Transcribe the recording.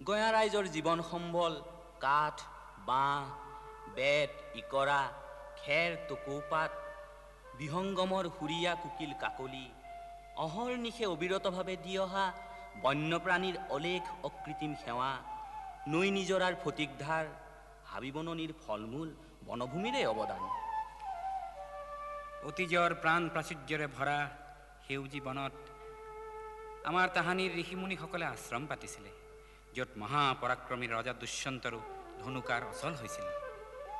গঞা ৰাইজৰ জীৱন সম্বল কাঠ বাঁহ বেত ইকৰা খেৰ টকৌপাত বিহংগমৰ সুৰীয়া কুকিল কাকলি অহৰ্নিশে অবিৰতভাৱে দি অহা বন্যপ্ৰাণীৰ অলেখ অকৃত্ৰিম সেৱা নৈ নিজৰাৰ ফটিকধাৰ হাবি বননিৰ ফলমূল বনভূমিৰে অৱদান অতীজৰ প্ৰাণ প্ৰাচুৰ্যৰে ভৰা সেউজী বনত আমাৰ তাহানিৰ ঋষিমুনিসকলে আশ্ৰম পাতিছিলে য'ত মহাপৰাক্ৰমী ৰজা দুষ্যন্তৰো ধনুকাৰ অচল হৈছিল